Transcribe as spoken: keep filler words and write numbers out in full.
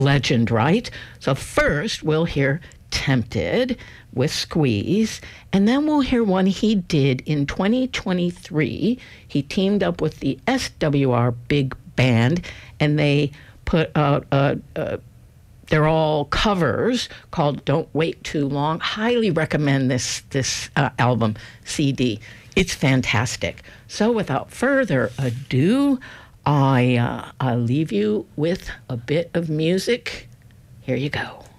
legend, right? So first we'll hear Tempted with Squeeze, and then we'll hear one he did in twenty twenty-three. He teamed up with the S W R Big Band, and they put out a, a they're all covers called Don't Wait Too Long. Highly recommend this this uh, album C D. It's fantastic. So without further ado, I uh, I'll leave you with a bit of music. Here you go.